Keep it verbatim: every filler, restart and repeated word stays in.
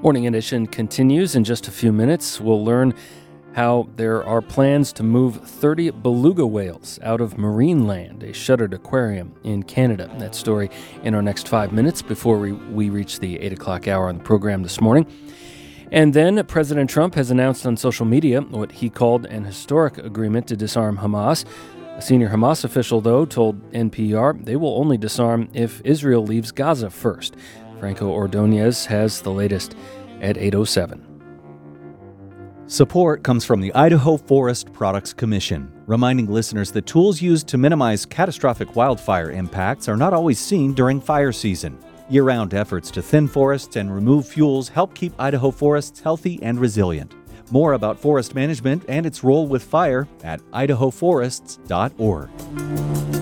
Morning Edition continues in just a few minutes. We'll learn how there are plans to move thirty beluga whales out of Marineland, a shuttered aquarium in Canada. That story in our next five minutes before we, we reach the eight o'clock hour on the program this morning. And then President Trump has announced on social media what he called an historic agreement to disarm Hamas. A senior Hamas official, though, told N P R they will only disarm if Israel leaves Gaza first. Franco Ordonez has the latest at eight oh seven. Support comes from the Idaho Forest Products Commission, reminding listeners that tools used to minimize catastrophic wildfire impacts are not always seen during fire season. Year-round efforts to thin forests and remove fuels help keep Idaho forests healthy and resilient. More about forest management and its role with fire at idaho forests dot org.